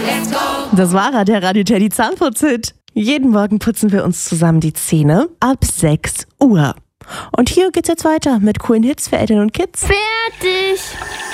Das war der Radio Teddy Zahnputzhit. Jeden Morgen putzen wir uns zusammen die Zähne ab 6 Uhr. Und hier geht's jetzt weiter mit coolen Hits für Eltern und Kids. Fertig!